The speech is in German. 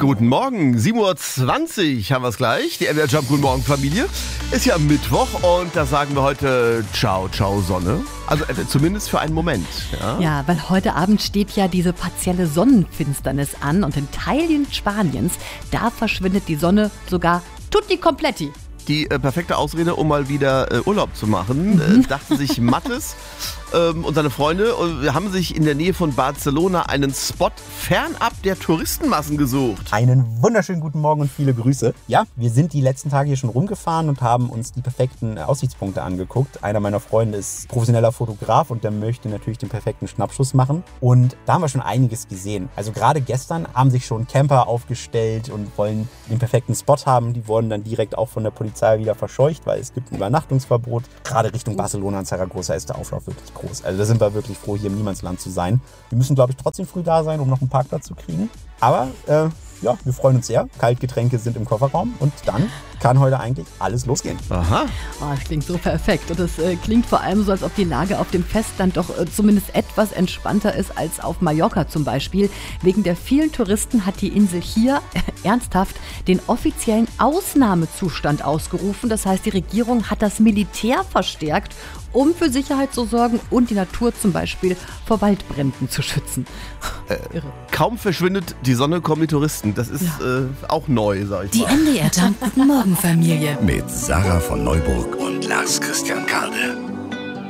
Guten Morgen, 7:20 Uhr haben wir es gleich. Die MDR Jump Guten Morgen Familie. Ist ja Mittwoch und da sagen wir heute Ciao, ciao Sonne. Also zumindest für einen Moment. Ja, weil heute Abend steht ja diese partielle Sonnenfinsternis an und in Teilen Spaniens, da verschwindet die Sonne sogar tutti completi. Die perfekte Ausrede, um mal wieder Urlaub zu machen, dachte sich Mattes und seine Freunde haben sich in der Nähe von Barcelona einen Spot fernab der Touristenmassen gesucht. Einen wunderschönen guten Morgen und viele Grüße. Ja, wir sind die letzten Tage hier schon rumgefahren und haben uns die perfekten Aussichtspunkte angeguckt. Einer meiner Freunde ist professioneller Fotograf und der möchte natürlich den perfekten Schnappschuss machen. Und da haben wir schon einiges gesehen. Also gerade gestern haben sich schon Camper aufgestellt und wollen den perfekten Spot haben. Die wurden dann direkt auch von der Polizei wieder verscheucht, weil es gibt ein Übernachtungsverbot. Gerade Richtung Barcelona und Zaragoza ist der Auflauf wirklich groß. Also da sind wir wirklich froh, hier im Niemandsland zu sein. Wir müssen, glaube ich, trotzdem früh da sein, um noch einen Parkplatz zu kriegen. Aber ja, wir freuen uns sehr. Kaltgetränke sind im Kofferraum und dann kann heute eigentlich alles losgehen. Aha. Oh, das klingt so perfekt. Und das klingt vor allem so, als ob die Lage auf dem Festland doch zumindest etwas entspannter ist als auf Mallorca zum Beispiel. Wegen der vielen Touristen hat die Insel hier ernsthaft den offiziellen Ausnahmezustand ausgerufen. Das heißt, die Regierung hat das Militär verstärkt, um für Sicherheit zu sorgen und die Natur zum Beispiel vor Waldbränden zu schützen. Irre. Kaum verschwindet die Sonne, kommen die Touristen. Das ist auch neu, sag ich Die mal. MDR Jump Guten Morgen Familie. Mit Sarah von Neuburg und Lars Christian Kade.